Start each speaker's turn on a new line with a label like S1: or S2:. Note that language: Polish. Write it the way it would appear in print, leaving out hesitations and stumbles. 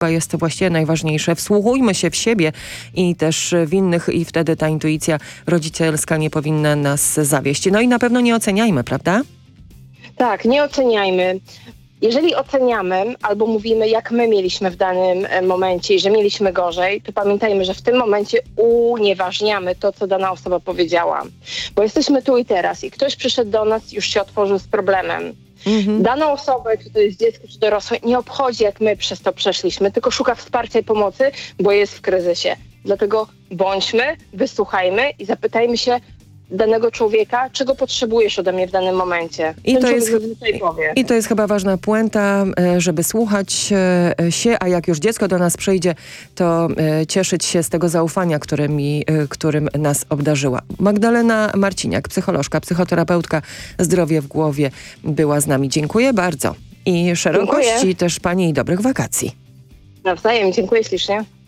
S1: jest właściwie najważniejsze. Wsłuchujmy się w siebie i też w innych i wtedy ta intuicja rodzicielska nie powinna nas zawieść. No i na pewno nie oceniajmy, prawda?
S2: Tak, nie oceniajmy. Jeżeli oceniamy albo mówimy, jak my mieliśmy w danym momencie i że mieliśmy gorzej, to pamiętajmy, że w tym momencie unieważniamy to, co dana osoba powiedziała. Bo jesteśmy tu i teraz i ktoś przyszedł do nas, już się otworzył z problemem. Daną osobę, czy to jest dziecko, czy dorosłe, nie obchodzi, jak my przez to przeszliśmy, tylko szuka wsparcia i pomocy, bo jest w kryzysie. Dlatego bądźmy, wysłuchajmy i zapytajmy się danego człowieka, czego potrzebujesz ode mnie w danym momencie.
S1: I to jest chyba ważna puenta, żeby słuchać się, a jak już dziecko do nas przyjdzie, to cieszyć się z tego zaufania, którym nas obdarzyła. Magdalena Marciniak, psycholożka, psychoterapeutka Zdrowie w Głowie była z nami. Dziękuję bardzo. I szerokości też pani i dobrych wakacji.
S2: Nawzajem, dziękuję ślicznie.